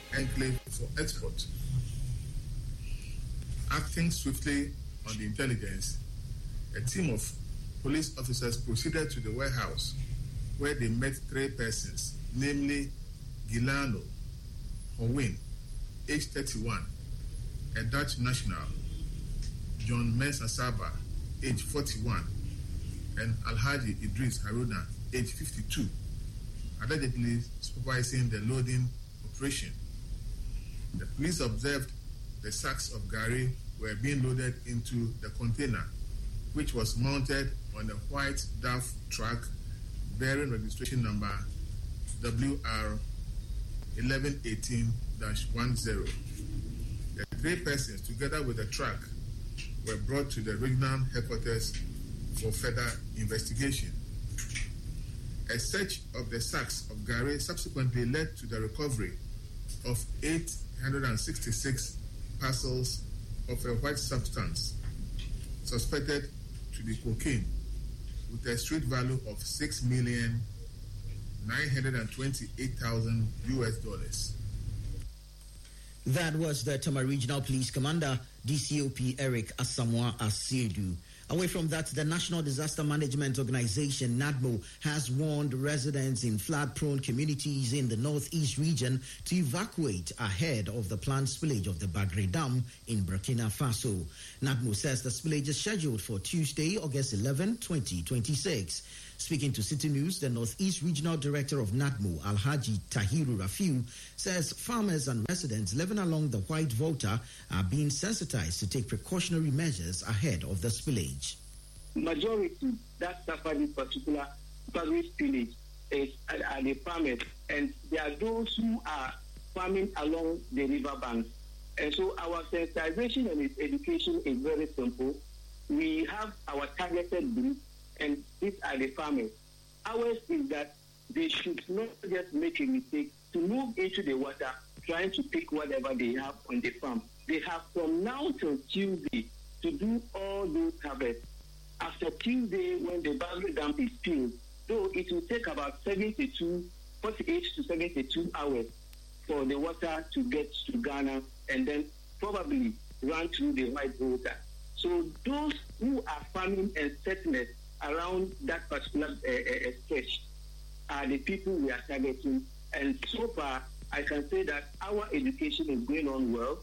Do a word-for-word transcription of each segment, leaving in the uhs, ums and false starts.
enclave for export. Acting swiftly on the intelligence, a team of police officers proceeded to the warehouse where they met three persons, namely Gilano Howin, age thirty-one, a Dutch national, John Mensah Saba, age forty-one, and Alhaji Idris Haruna, age fifty-two, allegedly supervising the loading operation. The police observed the sacks of Gary were being loaded into the container, which was mounted on a white D A F truck bearing registration number W R eleven eighteen dash ten. The three persons, together with the truck, were brought to the regional headquarters for further investigation. A search of the sacks of Gary subsequently led to the recovery of eight hundred sixty-six parcels of a white substance suspected to be cocaine with a street value of six million nine hundred twenty-eight thousand U S dollars. That was the Tama Regional Police Commander, D C O P Eric Asamoah Asiedu. Away from that, the National Disaster Management Organization, NADMO, has warned residents in flood-prone communities in the northeast region to evacuate ahead of the planned spillage of the Bagre Dam in Burkina Faso. NADMO says the spillage is scheduled for Tuesday, August eleventh, twenty twenty-six. Speaking to City News, the Northeast Regional Director of NADMO, Alhaji Tahiru Rafiu, says farmers and residents living along the White Volta are being sensitized to take precautionary measures ahead of the spillage. Majority that suffer this particular Bagre spillage is are, are the farmers, and there are those who are farming along the river banks. And so our sensitization and education is very simple. We have our targeted group, and these are the farmers. Ours is that they should not just make a mistake to move into the water trying to pick whatever they have on the farm. They have from now till Tuesday to do all those harvests. After Tuesday, when the Bagre Dam is filled, though it will take about seventy-two, forty-eight to seventy-two hours for the water to get to Ghana and then probably run through the White Volta. So those who are farming and settlers around that particular uh, uh, stretch are the people we are targeting. And so far, I can say that our education is going on well.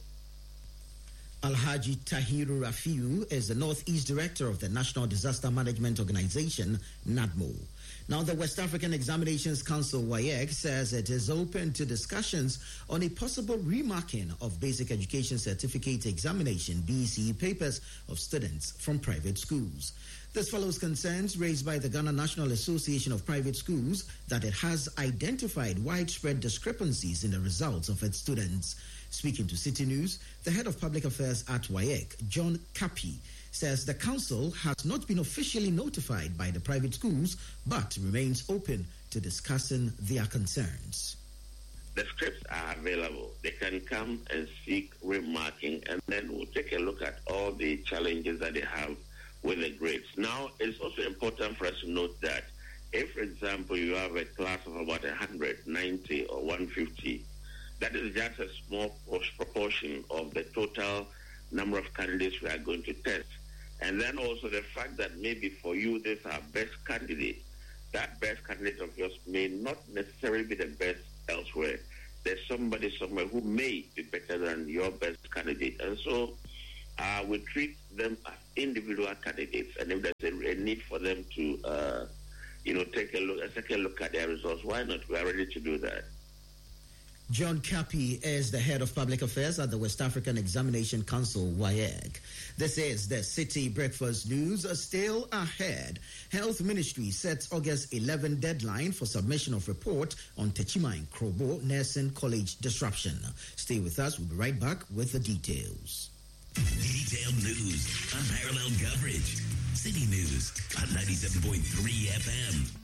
Alhaji Tahiru Rafiu is the Northeast Director of the National Disaster Management Organization, NADMO. Now, the West African Examinations Council, W A E C, says it is open to discussions on a possible remarking of basic education certificate examination, B E C E papers, of students from private schools. This follows concerns raised by the Ghana National Association of Private Schools that it has identified widespread discrepancies in the results of its students. Speaking to City News, the head of public affairs at W A E C, John Kapi, says the council has not been officially notified by the private schools, but remains open to discussing their concerns. The scripts are available. They can come and seek remarking, and then we'll take a look at all the challenges that they have with the grades. Now, it's also important for us to note that if, for example, you have a class of about one hundred, ninety or one hundred fifty, that is just a small proportion of the total number of candidates we are going to test. And then also the fact that maybe for you, this is our best candidate. That best candidate of yours may not necessarily be the best elsewhere. There's somebody somewhere who may be better than your best candidate. And so uh, we treat them as individual candidates. And if there's a, a need for them to, uh, you know, take a look, a second look at their results, why not? We are ready to do that. John Kapi is the head of public affairs at the West African Examination Council, W A E C. This is the City Breakfast News. Still ahead, Health Ministry sets August eleventh deadline for submission of report on Techima and Krobo Nursing College disruption. Stay with us. We'll be right back with the details. Detailed news, unparalleled coverage. City News on ninety-seven point three F M.